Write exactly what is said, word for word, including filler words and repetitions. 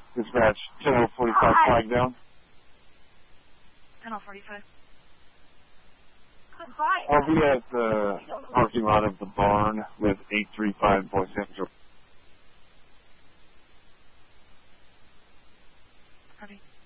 Dispatch, ten oh forty-five flag down. ten oh forty-five. I'll be at the parking lot of the barn with eight three five Boy Central. Copy.